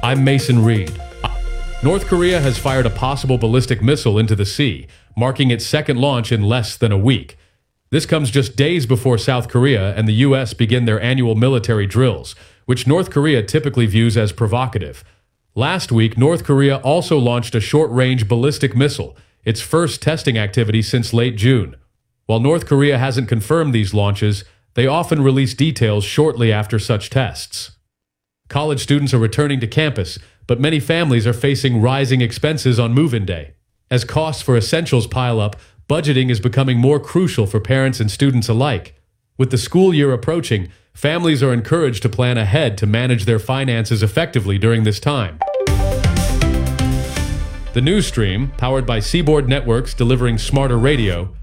I'm Mason Reed. North Korea has fired a possible ballistic missile into the sea, marking its second launch in less than a week. This comes just days before South Korea and the U.S. begin their annual military drills, which North Korea typically views as provocative. Last week, North Korea also launched a short-range ballistic missile, its first testing activity since late June. While North Korea hasn't confirmed these launches, they often release details shortly after such tests. College students are returning to campus, but many families are facing rising expenses on move-in day. As costs for essentials pile up, budgeting is becoming more crucial for parents and students alike. With the school year approaching, families are encouraged to plan ahead to manage their finances effectively during this time. The news stream, powered by Seaboard Networks delivering smarter radio,